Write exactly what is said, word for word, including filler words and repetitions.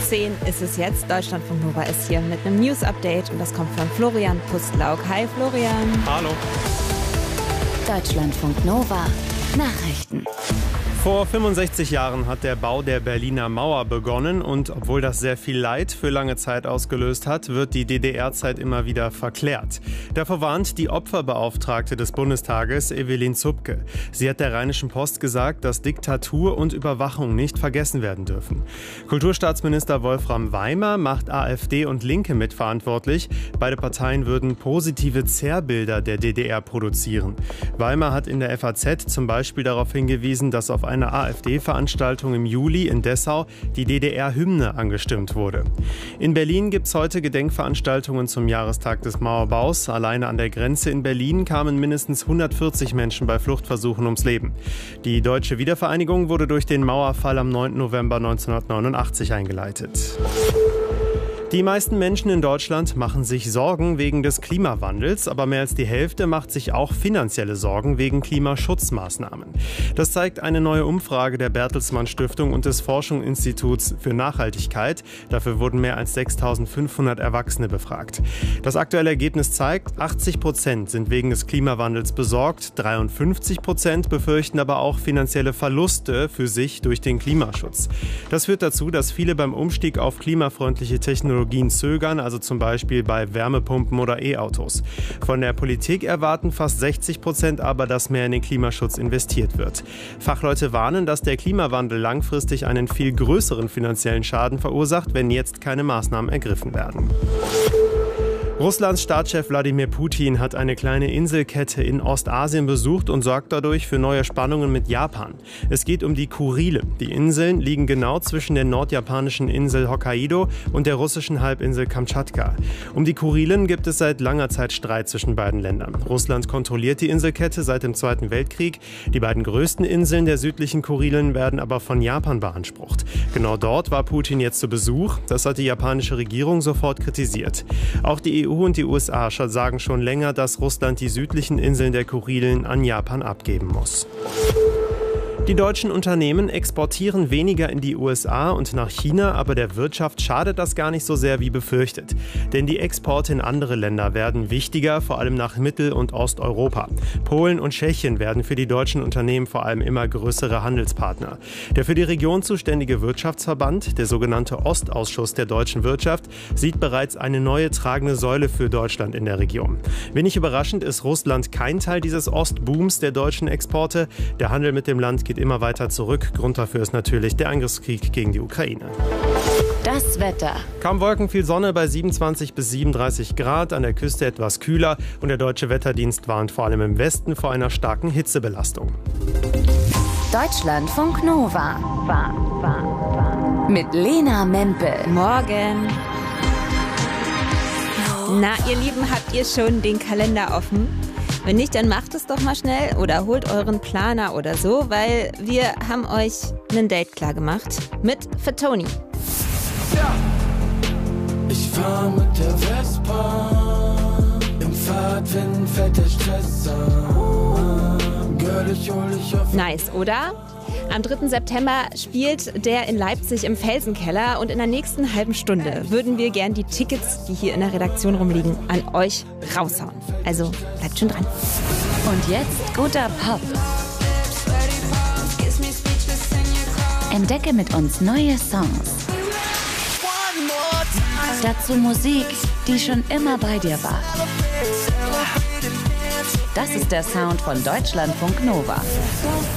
zehn ist es jetzt. Deutschlandfunk Nova ist hier mit einem News-Update und das kommt von Florian Pustlauk. Hi Florian. Hallo. Deutschlandfunk Nova Nachrichten. Vor fünfundsechzig Jahren hat der Bau der Berliner Mauer begonnen und obwohl das sehr viel Leid für lange Zeit ausgelöst hat, wird die D D R-Zeit immer wieder verklärt. Davor warnt die Opferbeauftragte des Bundestages, Evelyn Zupke. Sie hat der Rheinischen Post gesagt, dass Diktatur und Überwachung nicht vergessen werden dürfen. Kulturstaatsminister Wolfram Weimer macht AfD und Linke mitverantwortlich. Beide Parteien würden positive Zerrbilder der D D R produzieren. Weimer hat in der F A Z zum Beispiel darauf hingewiesen, dass auf einer AfD-Veranstaltung im Juli in Dessau die D D R-Hymne angestimmt wurde. In Berlin gibt es heute Gedenkveranstaltungen zum Jahrestag des Mauerbaus. Alleine an der Grenze in Berlin kamen mindestens hundertvierzig Menschen bei Fluchtversuchen ums Leben. Die deutsche Wiedervereinigung wurde durch den Mauerfall am neunten November neunzehnhundertneunundachtzig eingeleitet. Die meisten Menschen in Deutschland machen sich Sorgen wegen des Klimawandels, aber mehr als die Hälfte macht sich auch finanzielle Sorgen wegen Klimaschutzmaßnahmen. Das zeigt eine neue Umfrage der Bertelsmann Stiftung und des Forschungsinstituts für Nachhaltigkeit. Dafür wurden mehr als sechstausendfünfhundert Erwachsene befragt. Das aktuelle Ergebnis zeigt, achtzig Prozent sind wegen des Klimawandels besorgt, dreiundfünfzig Prozent befürchten aber auch finanzielle Verluste für sich durch den Klimaschutz. Das führt dazu, dass viele beim Umstieg auf klimafreundliche Technologien zögern, also zum Beispiel bei Wärmepumpen oder E-Autos. Von der Politik erwarten fast sechzig Prozent aber, dass mehr in den Klimaschutz investiert wird. Fachleute warnen, dass der Klimawandel langfristig einen viel größeren finanziellen Schaden verursacht, wenn jetzt keine Maßnahmen ergriffen werden. Russlands Staatschef Wladimir Putin hat eine kleine Inselkette in Ostasien besucht und sorgt dadurch für neue Spannungen mit Japan. Es geht um die Kurilen. Die Inseln liegen genau zwischen der nordjapanischen Insel Hokkaido und der russischen Halbinsel Kamtschatka. Um die Kurilen gibt es seit langer Zeit Streit zwischen beiden Ländern. Russland kontrolliert die Inselkette seit dem Zweiten Weltkrieg. Die beiden größten Inseln der südlichen Kurilen werden aber von Japan beansprucht. Genau dort war Putin jetzt zu Besuch. Das hat die japanische Regierung sofort kritisiert. Auch die E U und die U S A sagen schon länger, dass Russland die südlichen Inseln der Kurilen an Japan abgeben muss. Die deutschen Unternehmen exportieren weniger in die U S A und nach China, aber der Wirtschaft schadet das gar nicht so sehr wie befürchtet. Denn die Exporte in andere Länder werden wichtiger, vor allem nach Mittel- und Osteuropa. Polen und Tschechien werden für die deutschen Unternehmen vor allem immer größere Handelspartner. Der für die Region zuständige Wirtschaftsverband, der sogenannte Ostausschuss der deutschen Wirtschaft, sieht bereits eine neue tragende Säule für Deutschland in der Region. Wenig überraschend ist Russland kein Teil dieses Ostbooms der deutschen Exporte. Der Handel mit dem Land geht immer weiter zurück. Grund dafür ist natürlich der Angriffskrieg gegen die Ukraine. Das Wetter. Kaum Wolken, viel Sonne bei siebenundzwanzig bis siebenunddreißig Grad, an der Küste etwas kühler und der Deutsche Wetterdienst warnt vor allem im Westen vor einer starken Hitzebelastung. Deutschlandfunk Nova. War, war, war. Mit Lena Mempel. Morgen. Na, ihr Lieben, habt ihr schon den Kalender offen? Wenn nicht, dann macht es doch mal schnell oder holt euren Planer oder so, weil wir haben euch ein Date klar gemacht mit Fatoni. Ja. Ich fahr mit der Vespa, im Fahrtwind fährt der Stress an. Girl, ich hol dich auf. Nice, oder? Am dritten September spielt der in Leipzig im Felsenkeller und in der nächsten halben Stunde würden wir gern die Tickets, die hier in der Redaktion rumliegen, an euch raushauen. Also bleibt schon dran. Und jetzt guter Pop. Entdecke mit uns neue Songs. Dazu Musik, die schon immer bei dir war. Das ist der Sound von Deutschlandfunk Nova.